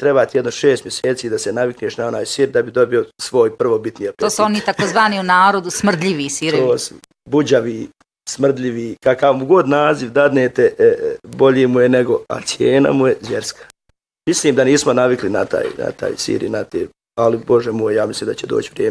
treba ti jedno 6 mjeseci da se navikneš na onaj sir da bi dobio svoj prvobitni apetit. To su oni takozvani u narodu smrdljivi sirevi. To su buđavi, smrdljivi, kakav mu god naziv dadnete, bolji mu je nego, a cijena mu je zvjerska. Mislim da nismo navikli na taj sir i na te, ali Bože moj, ja mislim da će doći vrijeme